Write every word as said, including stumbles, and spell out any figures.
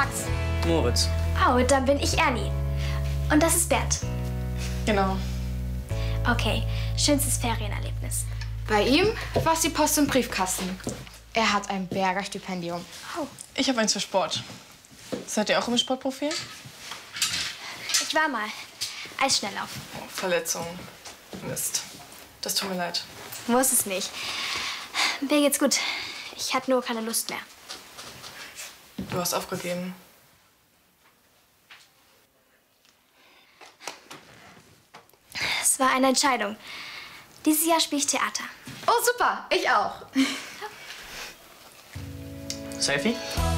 Max. Moritz. Oh, dann bin ich Ernie. Und das ist Bert. Genau. Okay, schönstes Ferienerlebnis. Bei ihm war es die Post im Briefkasten. Er hat ein Berger-Stipendium. Oh. Ich habe eins für Sport. Seid ihr auch im Sportprofil? Ich war mal. Eisschnelllauf. Oh, Verletzung. Mist. Das tut mir leid. Muss es nicht. Mir geht's gut. Ich hatte nur keine Lust mehr. Du hast aufgegeben. Es war eine Entscheidung. Dieses Jahr spiele ich Theater. Oh, super. Ich auch. Selfie?